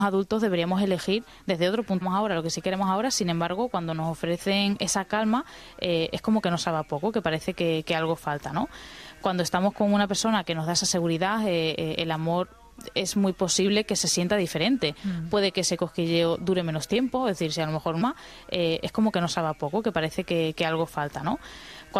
adultos deberíamos elegir desde otro punto más ahora lo que sí queremos ahora. Sin embargo, cuando nos ofrecen esa calma, es como que nos sabe a poco, que parece que algo falta, ¿no? Cuando estamos con una persona que nos da esa seguridad, el amor es muy posible que se sienta diferente. Puede que ese cosquilleo dure menos tiempo, es decir, si a lo mejor más, es como que nos sabe a poco, que parece que algo falta, ¿no?